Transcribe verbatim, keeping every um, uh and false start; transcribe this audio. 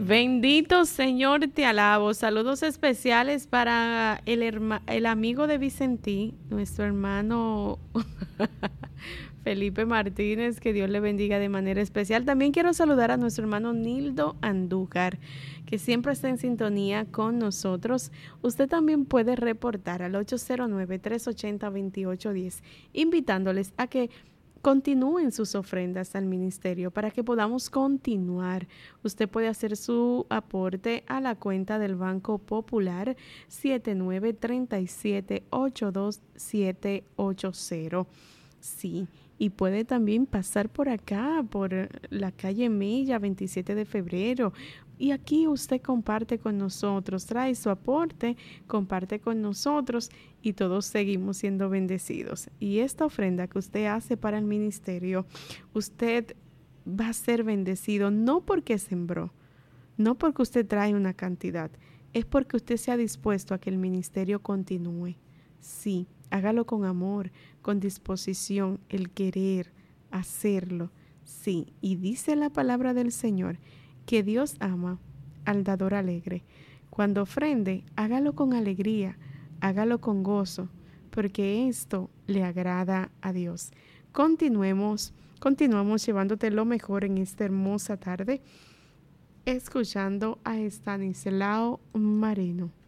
Bendito Señor, te alabo. Saludos especiales para el, herma, el amigo de Vicentí, nuestro hermano Felipe Martínez, que Dios le bendiga de manera especial. También quiero saludar a nuestro hermano Nildo Andújar, que siempre está en sintonía con nosotros. Usted también puede reportar al ocho cero nueve, tres ocho cero, dos ocho uno cero, invitándoles a que continúen sus ofrendas al ministerio para que podamos continuar. Usted puede hacer su aporte a la cuenta del Banco Popular siete nueve tres siete, ocho dos siete ocho cero. Sí, y puede también pasar por acá, por la calle Mella, veintisiete de febrero. Y aquí usted comparte con nosotros, trae su aporte, comparte con nosotros y todos seguimos siendo bendecidos. Y esta ofrenda que usted hace para el ministerio, usted va a ser bendecido no porque sembró, no porque usted trae una cantidad, es porque usted se ha dispuesto a que el ministerio continúe. Sí, hágalo con amor, con disposición, el querer hacerlo. Sí, y dice la palabra del Señor que Dios ama al dador alegre. Cuando ofrende, hágalo con alegría, hágalo con gozo, porque esto le agrada a Dios. Continuemos, continuamos llevándote lo mejor en esta hermosa tarde, escuchando a Estanislao Marino.